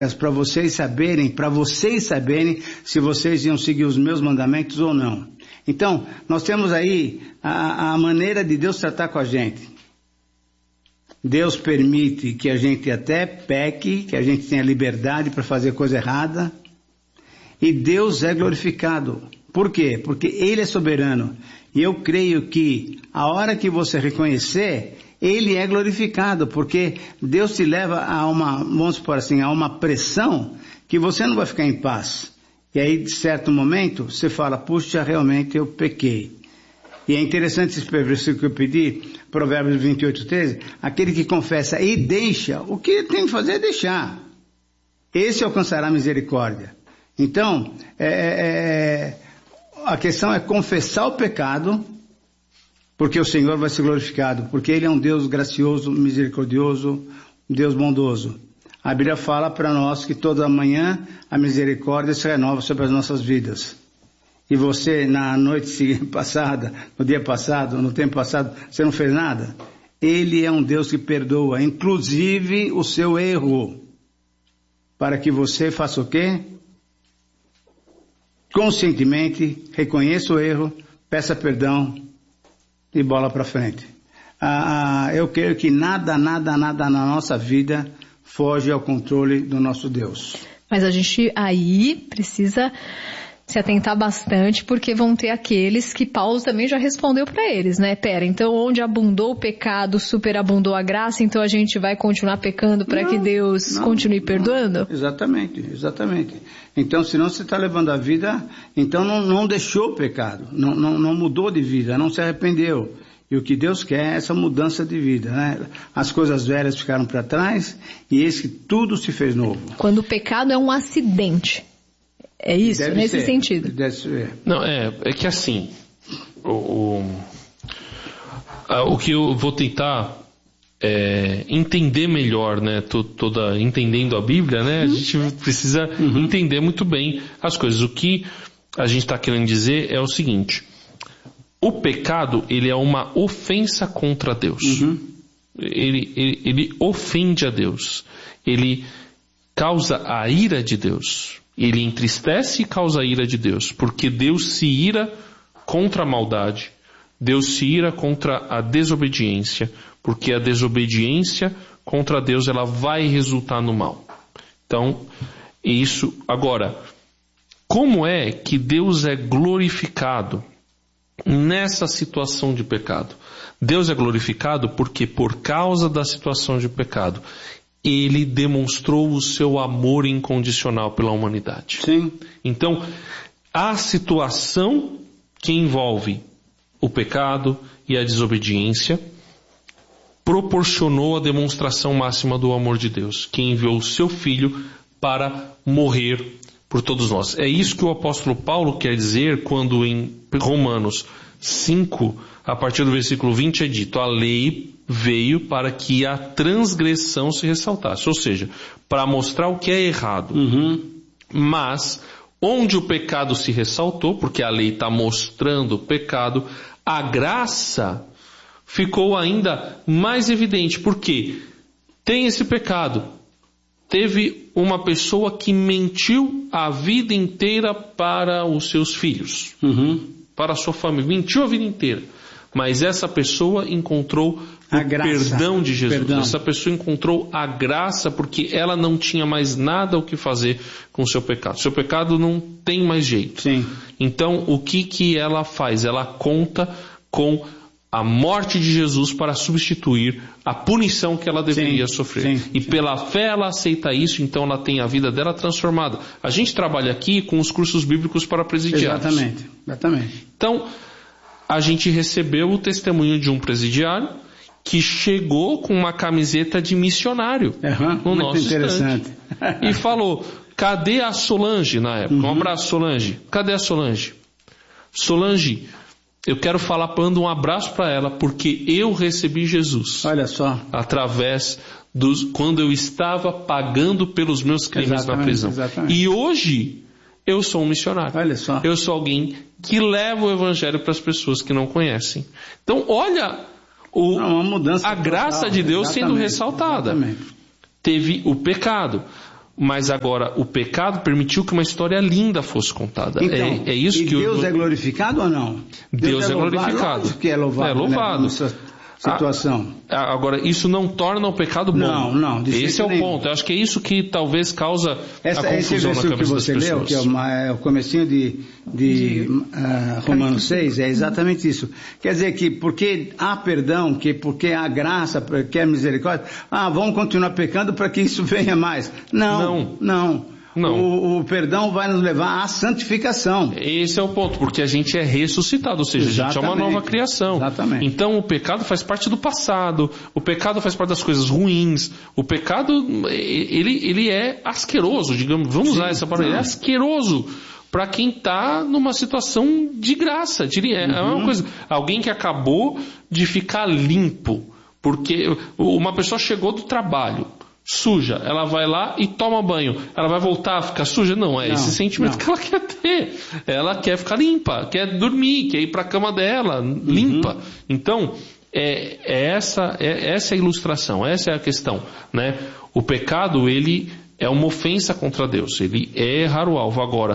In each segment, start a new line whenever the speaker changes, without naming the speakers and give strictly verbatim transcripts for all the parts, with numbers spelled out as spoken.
para vocês saberem, para vocês saberem se vocês iam seguir os meus mandamentos ou não. Então, nós temos aí a, a maneira de Deus tratar com a gente. Deus permite que a gente até peque, que a gente tenha liberdade para fazer coisa errada, e Deus é glorificado. Por quê? Porque Ele é soberano. E eu creio que a hora que você reconhecer, Ele é glorificado, porque Deus te leva a uma, vamos supor assim, a uma pressão que você não vai ficar em paz. E aí, de certo momento, você fala, puxa, realmente eu pequei. E é interessante esse versículo que eu pedi, Provérbios vinte e oito, treze, aquele que confessa e deixa, o que ele tem que fazer é deixar. Esse alcançará misericórdia. Então, é, é, a questão é confessar o pecado, porque o Senhor vai ser glorificado, porque Ele é um Deus gracioso, misericordioso, um Deus bondoso. A Bíblia fala para nós que toda manhã a misericórdia se renova sobre as nossas vidas. E você, na noite passada, no dia passado, no tempo passado, você não fez nada? Ele é um Deus que perdoa, inclusive o seu erro, para que você faça o quê? Conscientemente, reconheça o erro, peça perdão e bola para frente. Ah, ah, eu creio que nada, nada, nada na nossa vida foge ao controle do nosso Deus.
Mas a gente aí precisa se atentar bastante, porque vão ter aqueles que Paulo também já respondeu para eles, né? Pera, então onde abundou o pecado, superabundou a graça, então a gente vai continuar pecando para que Deus não, continue perdoando?
Não, exatamente, exatamente. Então, senão você está levando a vida, então não, não deixou o pecado, não, não, não mudou de vida, não se arrependeu. E o que Deus quer é essa mudança de vida, né? As coisas velhas ficaram para trás e eis que tudo se fez novo.
Quando o pecado é um acidente. É isso,
deve
nesse
ser,
sentido.
Deve ser.
Não, é, é que assim, o, o, a, o que eu vou tentar é, entender melhor, né, to, toda, entendendo a Bíblia, né, uhum. a gente precisa uhum. entender muito bem as coisas. O que a gente está querendo dizer é o seguinte: o pecado, ele é uma ofensa contra Deus. Uhum. Ele, ele, ele ofende a Deus. Ele causa a ira de Deus. Ele entristece e causa a ira de Deus, porque Deus se ira contra a maldade, Deus se ira contra a desobediência, porque a desobediência contra Deus ela vai resultar no mal. Então, isso. Agora, como é que Deus é glorificado nessa situação de pecado? Deus é glorificado porque por causa da situação de pecado, Ele demonstrou o seu amor incondicional pela humanidade.
Sim.
Então, a situação que envolve o pecado e a desobediência proporcionou a demonstração máxima do amor de Deus, que enviou o seu Filho para morrer por todos nós. É isso que o apóstolo Paulo quer dizer quando em Romanos cinco, a partir do versículo vinte, é dito: a lei veio para que a transgressão se ressaltasse, ou seja, para mostrar o que é errado.
Uhum.
Mas, onde o pecado se ressaltou, porque a lei está mostrando o pecado, a graça ficou ainda mais evidente, porque tem esse pecado. Teve uma pessoa que mentiu a vida inteira para os seus filhos,
uhum.
para a sua família, mentiu a vida inteira. Mas essa pessoa encontrou o perdão de Jesus. Perdão. Essa pessoa encontrou a graça porque ela não tinha mais nada o que fazer com o seu pecado. Seu pecado não tem mais jeito.
Sim.
Então, o que que ela faz? Ela conta com a morte de Jesus para substituir a punição que ela deveria
sim,
sofrer.
Sim,
e
sim.
pela fé ela aceita isso, então ela tem a vida dela transformada. A gente trabalha aqui com os cursos bíblicos para presidiários.
Exatamente, exatamente.
Então, a gente recebeu o testemunho de um presidiário que chegou com uma camiseta de missionário
uhum,
no
muito
nosso
interessante.
estande. E falou: cadê a Solange na época? Uhum. Um abraço, Solange. Cadê a Solange? Solange, eu quero falar, mando um abraço para ela, porque eu recebi Jesus.
Olha só.
Através dos, quando eu estava pagando pelos meus crimes exatamente, na prisão.
Exatamente.
E hoje eu sou um missionário.
Olha só.
Eu sou alguém que leva o evangelho para as pessoas que não conhecem. Então, olha o, não, uma mudança a graça total, de Deus sendo ressaltada. Exatamente. Teve o pecado, Mas agora, o pecado permitiu que uma história linda fosse contada.
Então,
é, é isso
e
que
Deus
eu...
é glorificado ou não?
Deus, Deus é, é glorificado.
Lógico que é louvado.
É louvado.
Né, situação.
Ah, agora, isso não torna o pecado bom.
Não, não.
Esse é o
nenhum.
ponto. Eu acho que é isso que talvez causa
Essa,
a confusão na cabeça
que você
das
leu,
pessoas.
que é, uma, é o comecinho de, de, de uh, Romanos seis, é exatamente isso. Quer dizer que porque há perdão, que porque há graça, porque há misericórdia, ah, vamos continuar pecando para que isso venha mais. Não, não. não.
Não.
O, o perdão vai nos levar à santificação.
Esse é o ponto, porque a gente é ressuscitado, ou seja, exatamente. A gente é uma nova criação.
Exatamente.
Então o pecado faz parte do passado, o pecado faz parte das coisas ruins, o pecado, ele, ele é asqueroso, digamos, vamos sim, usar essa palavra, ele é asqueroso para quem está numa situação de graça, diria, é
uhum.
uma coisa, alguém que acabou de ficar limpo, porque uma pessoa chegou do trabalho, suja, ela vai lá e toma banho, ela vai voltar a ficar suja? Não, é não, esse sentimento não. que ela quer ter, ela quer ficar limpa, quer dormir, quer ir para a cama dela, limpa, uhum. Então é, é, essa, é essa a ilustração, essa é a questão, né? O pecado, ele é uma ofensa contra Deus, ele é errar o alvo. Agora,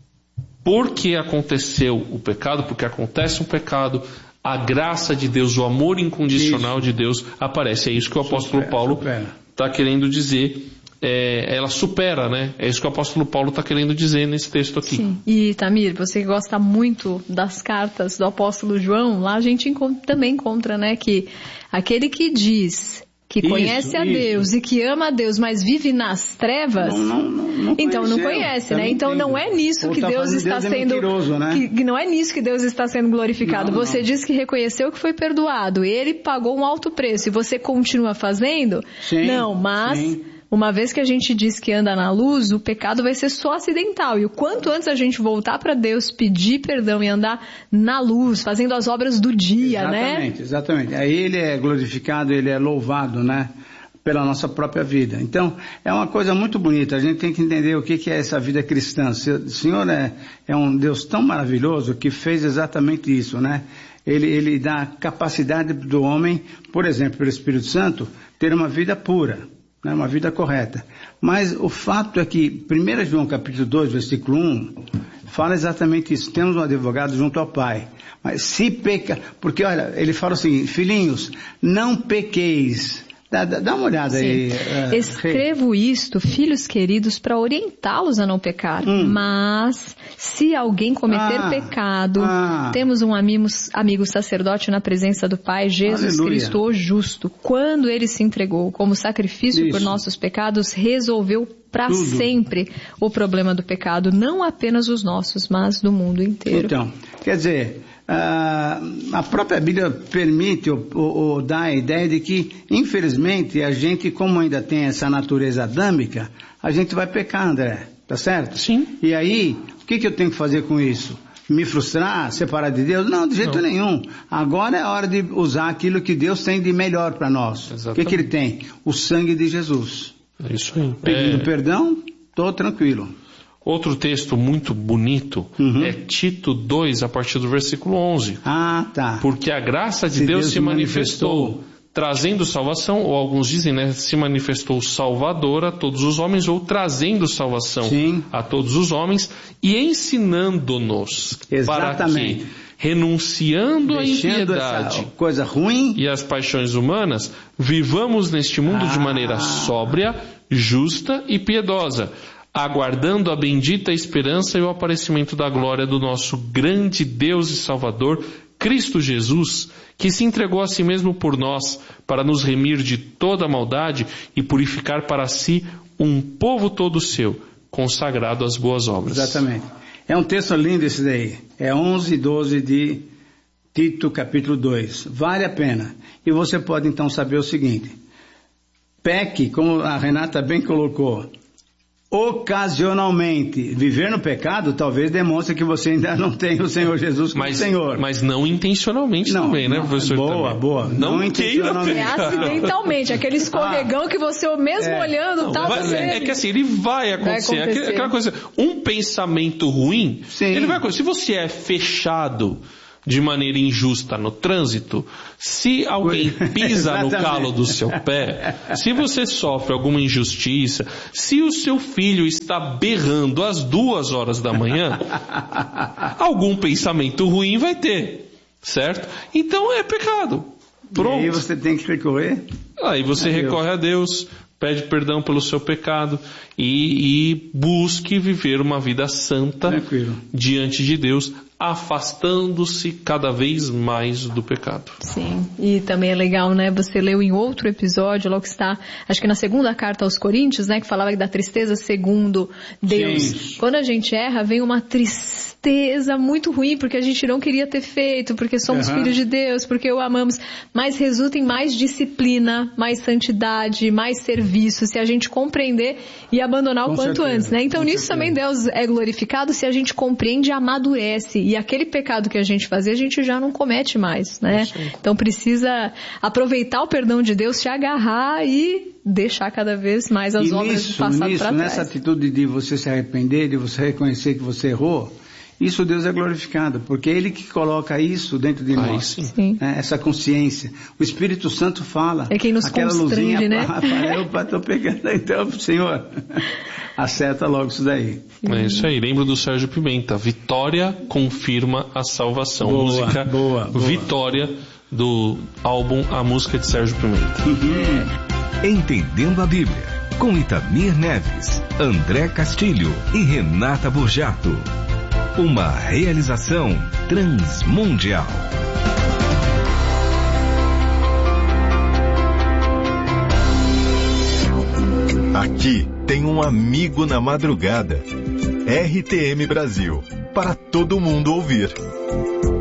porque aconteceu o pecado, porque acontece um pecado, a graça de Deus, o amor incondicional isso. de Deus aparece, é isso que o apóstolo supera, Paulo supera. Está querendo dizer, é, ela supera, né? É isso que o apóstolo Paulo está querendo dizer nesse texto aqui.
Sim. E Tamir, você que gosta muito das cartas do apóstolo João, lá a gente encontra, também encontra, né, que aquele que diz que isso, conhece a isso. Deus e que ama a Deus, mas vive nas trevas,
não, não, não
então não conhece, né? Então não é nisso que Deus está sendo,
né?
que, que não é nisso que Deus está sendo glorificado. Não, você não. diz que reconheceu que foi perdoado, ele pagou um alto preço e você continua fazendo?
Sim,
não, mas
sim.
Uma vez que a gente diz que anda na luz, o pecado vai ser só acidental. E o quanto antes a gente voltar para Deus, pedir perdão e andar na luz, fazendo as obras do dia,
exatamente,
né?
Exatamente, exatamente. Aí ele é glorificado, ele é louvado, né? Pela nossa própria vida. Então, é uma coisa muito bonita. A gente tem que entender o que é essa vida cristã. O Senhor é, é um Deus tão maravilhoso que fez exatamente isso, né? Ele, ele dá capacidade do homem, por exemplo, pelo Espírito Santo, ter uma vida pura. Né, uma vida correta. Mas o fato é que primeiro João capítulo dois, versículo um, fala exatamente isso. Temos um advogado junto ao Pai. Mas se peca... Porque, olha, ele fala o seguinte, filhinhos, não pequeis. Dá, dá, dá uma olhada Sim. aí. Uh,
Escrevo rei. isto, filhos queridos, para orientá-los a não pecar. Hum. Mas, se alguém cometer ah, pecado, ah. temos um amigo, amigo sacerdote na presença do Pai, Jesus Aleluia. Cristo, o justo. Quando ele se entregou como sacrifício Isso. por nossos pecados, resolveu para sempre o problema do pecado. Não apenas os nossos, mas do mundo inteiro.
Então, quer dizer... Uh, a própria Bíblia permite ou, ou, ou dá a ideia de que, infelizmente, a gente, como ainda tem essa natureza adâmica, a gente vai pecar, André, tá certo?
Sim.
E aí, o que, que eu tenho que fazer com isso? Me frustrar, separar de Deus? Não, de jeito Não. nenhum. Agora é a hora de usar aquilo que Deus tem de melhor para nós. Exatamente. O que, que Ele tem? O sangue de Jesus.
É isso aí.
Pedindo
é...
perdão, estou tranquilo.
Outro texto muito bonito uhum. é Tito dois, a partir do versículo onze.
Ah, tá.
Porque a graça de se Deus, Deus se manifestou, manifestou, trazendo salvação, ou alguns dizem, né, se manifestou Salvador a todos os homens, ou trazendo salvação Sim. a todos os homens, e ensinando-nos
Exatamente.
para que, renunciando à impiedade
coisa ruim
e às paixões humanas, vivamos neste mundo ah. de maneira sóbria, justa e piedosa, aguardando a bendita esperança e o aparecimento da glória do nosso grande Deus e Salvador, Cristo Jesus, que se entregou a si mesmo por nós, para nos remir de toda maldade e purificar para si um povo todo seu, consagrado às boas obras.
Exatamente. É um texto lindo esse daí. É onze e doze de Tito, capítulo dois. Vale a pena. E você pode então saber o seguinte. Peque, como a Renata bem colocou, ocasionalmente. Viver no pecado talvez demonstre que você ainda não tem o Senhor Jesus como
mas,
Senhor.
Mas não intencionalmente não, também, né,
não,
professor?
Boa,
também.
boa.
Não, não intencionalmente.
É acidentalmente. Aquele escorregão ah, que você mesmo é, olhando não, tá
vai,
você...
É que assim, ele vai acontecer.
Vai acontecer.
Aquela coisa, um pensamento ruim,
Sim.
ele vai acontecer. Se você é fechado de maneira injusta no trânsito, se alguém pisa no calo do seu pé, se você sofre alguma injustiça, se o seu filho está berrando às duas horas da manhã, algum pensamento ruim vai ter, certo? Então é pecado. Pronto.
E aí você tem que recorrer?
Aí você a recorre Deus. a Deus, pede perdão pelo seu pecado e, e busque viver uma vida santa Tranquilo. diante de Deus, afastando-se cada vez mais do pecado.
Sim, e também é legal, né, você leu em outro episódio, logo que está, acho que na segunda carta aos Coríntios, né, que falava da tristeza segundo Deus. Sim. Quando a gente erra, vem uma tristeza muito ruim, porque a gente não queria ter feito, porque somos uhum. filhos de Deus, porque o amamos, mas resulta em mais disciplina, mais santidade, mais serviço, se a gente compreender e abandonar Com o quanto certeza. antes, né? Então, Com nisso certeza. também Deus é glorificado se a gente compreende e amadurece. E aquele pecado que a gente fazia, a gente já não comete mais, né? Então precisa aproveitar o perdão de Deus, se agarrar e deixar cada vez mais as e obras nisso, do passado para trás.
Nessa atitude de você se arrepender, de você reconhecer que você errou, isso Deus é glorificado, porque é Ele que coloca isso dentro de nós, sim. Né? Essa consciência. O Espírito Santo fala.
É quem nos aquela luzinha, né?
Opa, estou pegando, então, Senhor, acerta logo isso daí.
Sim. É isso aí, lembro do Sérgio Pimenta, Vitória confirma a salvação.
Boa,
música
boa, boa.
Vitória, do álbum A Música de Sérgio Pimenta.
Uhum. Entendendo a Bíblia, com Itamir Neves, André Castilho e Renata Burjato. Uma realização transmundial.
Aqui tem um amigo na madrugada. R T M Brasil, para todo mundo ouvir.